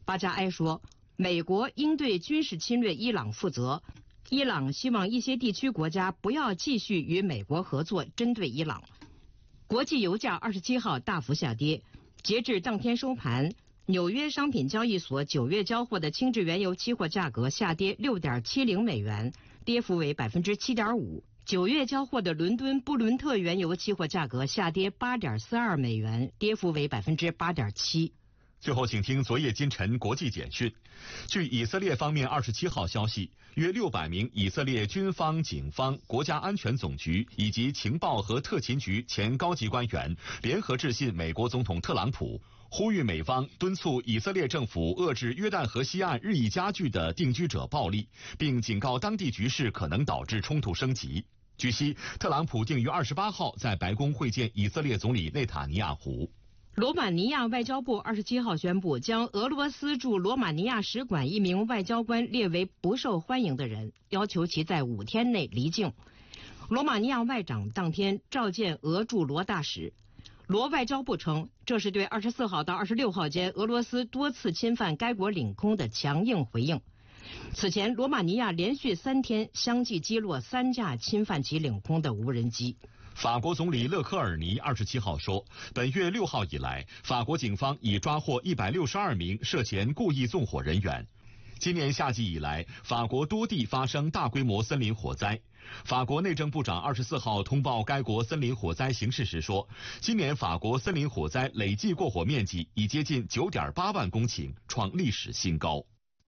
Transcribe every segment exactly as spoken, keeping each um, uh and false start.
巴加埃说，美国应对军事侵略伊朗负责。伊朗希望一些地区国家不要继续与美国合作针对伊朗。国际油价二十七号大幅下跌，截至当天收盘，纽约商品交易所九月交货的轻质原油期货价格下跌六点七零美元，跌幅为百分之七点五。九月交货的伦敦布伦特原油期货价格下跌八点四二美元，跌幅为百分之八点七。 最后，请听昨夜今晨国际简讯。据以色列方面二十七号消息，约六百名以色列军方、警方、国家安全总局以及情报和特勤局前高级官员联合致信美国总统特朗普，呼吁美方敦促以色列政府遏制约旦河西岸日益加剧的定居者暴力，并警告当地局势可能导致冲突升级。据悉，特朗普定于二十八号在白宫会见以色列总理内塔尼亚胡。 罗马尼亚外交部二十七号宣布，将俄罗斯驻罗马尼亚使馆一名外交官列为不受欢迎的人，要求其在五天内离境。罗马尼亚外长当天召见俄驻罗大使。罗外交部称，这是对二十四号到二十六号间俄罗斯多次侵犯该国领空的强硬回应。此前，罗马尼亚连续三天相继击落三架侵犯其领空的无人机。 法国总理勒科尔尼二十七号说，本月六号以来，法国警方已抓获一百六十二名涉嫌故意纵火人员。今年夏季以来，法国多地发生大规模森林火灾。法国内政部长二十四号通报该国森林火灾形势时说，今年法国森林火灾累计过火面积已接近九点八万公顷，创历史新高。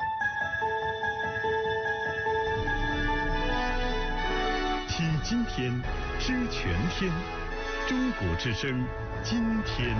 听今天，知全天，中国之声，今天。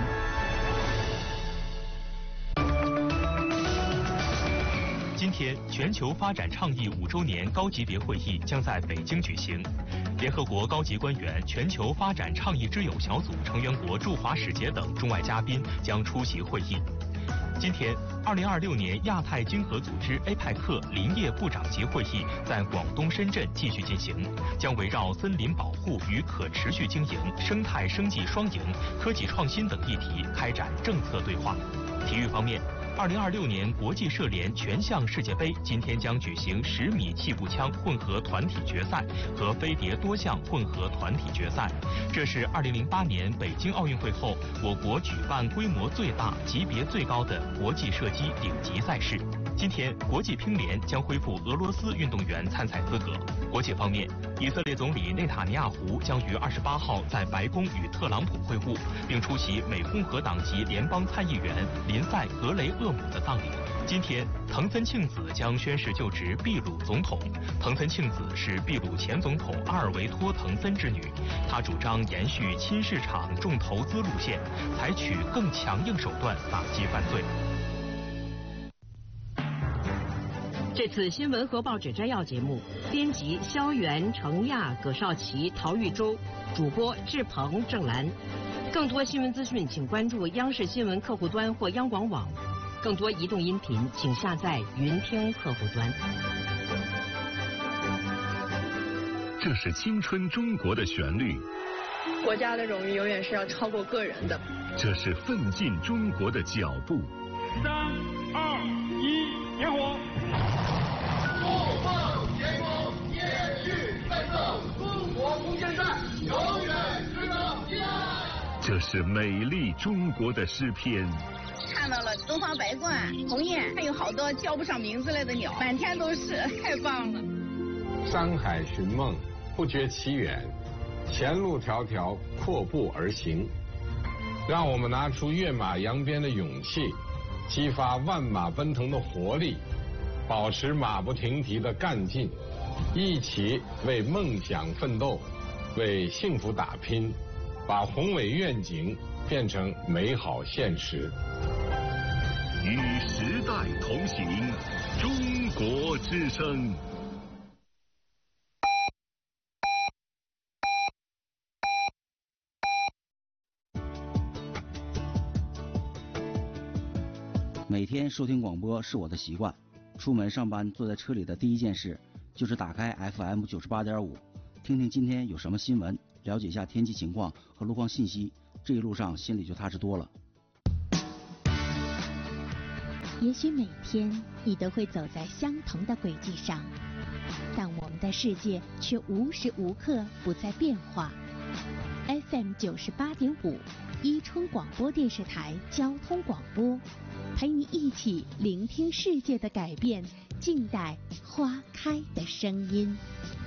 今天，全球发展倡议五周年高级别会议将在北京举行。联合国高级官员、全球发展倡议之友小组成员国驻华使节等中外嘉宾将出席会议。今天，二零二六年亚太经合组织 A 派克林业部长级会议在广东深圳继续进行，将围绕森林保护与可持续经营、生态生计双赢、科技创新等议题开展政策对话。体育方面，二零二六年国际射联全项世界杯今天将举行十米气步枪混合团体决赛和飞碟多项混合团体决赛。这是二零零八年北京奥运会后我国举办规模最大、级别最高的国际射击顶级赛事。今天，国际乒联将恢复俄罗斯运动员参赛资格。国际方面，以色列总理内塔尼亚胡将于二十八号在白宫与特朗普会晤，并出席美共和党籍联邦参议员林赛·格雷厄姆的葬礼。今天，藤森庆子将宣誓就职秘鲁总统。藤森庆子是秘鲁前总统阿尔维托·藤森之女，她主张延续亲市场重投资路线，采取更强硬手段打击犯罪。 这次新闻和报纸摘要节目，编辑肖元、程亚、葛少奇、陶玉洲，主播志鹏、郑兰。更多新闻资讯，请关注央视新闻客户端或央广网。更多移动音频，请下载云听客户端。 这是青春中国的旋律。 国家的荣誉永远是要超过个人的。 这是奋进中国的脚步。 三二一，点火！ 不放前功，延续奋斗，中国空间站永远值得纪念。 这是美丽中国的诗篇。 看到了东方白鹳、鸿雁，还有好多叫不上名字来的鸟，满天都是，太棒了。 山海寻梦，不觉其远，前路迢迢，阔步而行。让我们拿出跃马扬鞭的勇气，激发万马奔腾的活力，保持马不停蹄的干劲，一起为梦想奋斗，为幸福打拼，把宏伟愿景变成美好现实。 与时代同行，中国之声。 每天收听广播是我的习惯，出门上班坐在车里的第一件事就是打开 F M 九十八点五，听听今天有什么新闻，了解一下天气情况和路况信息，这一路上心里就踏实多了。 也许每天你都会走在相同的轨迹上，但我们的世界却无时无刻不在变化。F M 九十八点五，伊春广播电视台交通广播，陪你一起聆听世界的改变，静待花开的声音。